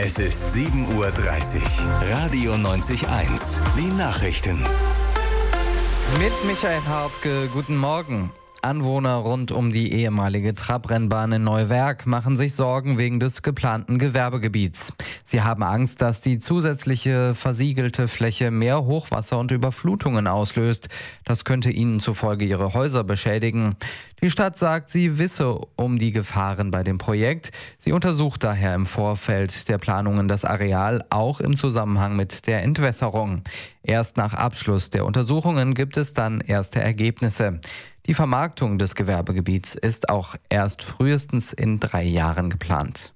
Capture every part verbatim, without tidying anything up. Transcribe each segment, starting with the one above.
Es ist sieben Uhr dreißig. Radio neunzig eins. Die Nachrichten. Mit Michael Hartke, guten Morgen. Anwohner rund um die ehemalige Trabrennbahn in Neuwerk machen sich Sorgen wegen des geplanten Gewerbegebiets. Sie haben Angst, dass die zusätzliche versiegelte Fläche mehr Hochwasser und Überflutungen auslöst. Das könnte ihnen zufolge ihre Häuser beschädigen. Die Stadt sagt, sie wisse um die Gefahren bei dem Projekt. Sie untersucht daher im Vorfeld der Planungen das Areal, auch im Zusammenhang mit der Entwässerung. Erst nach Abschluss der Untersuchungen gibt es dann erste Ergebnisse. Die Vermarktung des Gewerbegebiets ist auch erst frühestens in drei Jahren geplant.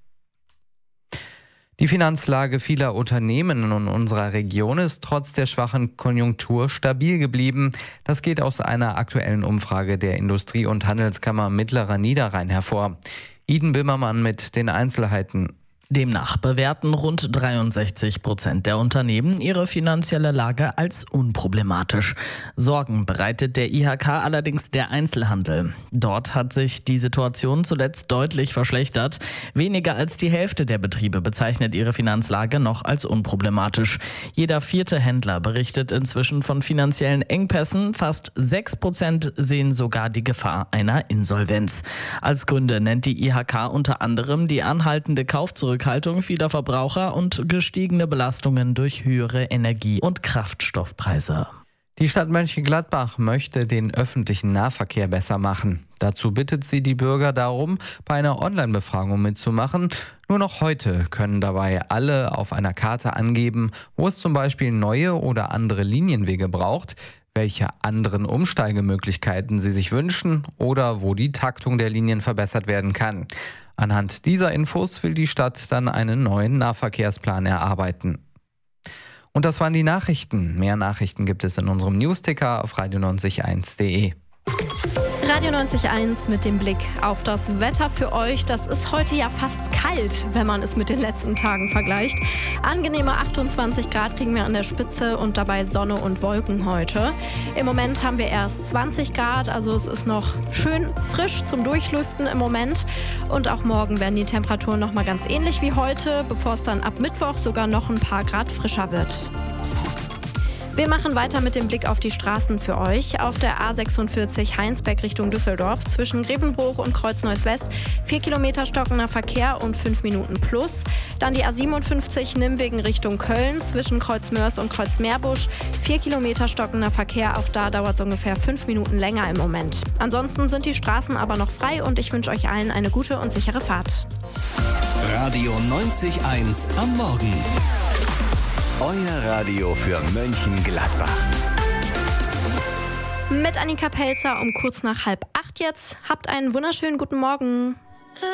Die Finanzlage vieler Unternehmen in unserer Region ist trotz der schwachen Konjunktur stabil geblieben. Das geht aus einer aktuellen Umfrage der Industrie- und Handelskammer Mittlerer Niederrhein hervor. Iden Bimmermann mit den Einzelheiten. Demnach bewerten rund dreiundsechzig Prozent der Unternehmen ihre finanzielle Lage als unproblematisch. Sorgen bereitet der I H K allerdings der Einzelhandel. Dort hat sich die Situation zuletzt deutlich verschlechtert. Weniger als die Hälfte der Betriebe bezeichnet ihre Finanzlage noch als unproblematisch. Jeder vierte Händler berichtet inzwischen von finanziellen Engpässen. Fast sechs Prozent sehen sogar die Gefahr einer Insolvenz. Als Gründe nennt die I H K unter anderem die anhaltende Kaufzurückhaltung vieler Verbraucher und gestiegene Belastungen durch höhere Energie- und Kraftstoffpreise. Die Stadt Mönchengladbach möchte den öffentlichen Nahverkehr besser machen. Dazu bittet sie die Bürger darum, bei einer Online-Befragung mitzumachen. Nur noch heute können dabei alle auf einer Karte angeben, wo es zum Beispiel neue oder andere Linienwege braucht, welche anderen Umsteigemöglichkeiten sie sich wünschen oder wo die Taktung der Linien verbessert werden kann. Anhand dieser Infos will die Stadt dann einen neuen Nahverkehrsplan erarbeiten. Und das waren die Nachrichten. Mehr Nachrichten gibt es in unserem Newsticker auf radio neunzig eins punkt de. Radio neunzig eins mit dem Blick auf das Wetter für euch. Das ist heute ja fast kalt, wenn man es mit den letzten Tagen vergleicht. Angenehme achtundzwanzig Grad kriegen wir an der Spitze und dabei Sonne und Wolken heute. Im Moment haben wir erst zwanzig Grad, also es ist noch schön frisch zum Durchlüften im Moment. Und auch morgen werden die Temperaturen noch mal ganz ähnlich wie heute, bevor es dann ab Mittwoch sogar noch ein paar Grad frischer wird. Wir machen weiter mit dem Blick auf die Straßen für euch. Auf der A sechsundvierzig Heinsberg Richtung Düsseldorf zwischen Grevenbruch und Kreuz-Neuss West vier Kilometer stockender Verkehr und fünf Minuten plus. Dann die A siebenundfünfzig Nimwegen Richtung Köln zwischen Kreuzmörs und Kreuzmeerbusch vier Kilometer stockender Verkehr. Auch da dauert es ungefähr fünf Minuten länger im Moment. Ansonsten sind die Straßen aber noch frei und ich wünsche euch allen eine gute und sichere Fahrt. Radio neunzig eins am Morgen. Euer Radio für Mönchengladbach. Mit Annika Pelzer um kurz nach halb acht jetzt. Habt einen wunderschönen guten Morgen.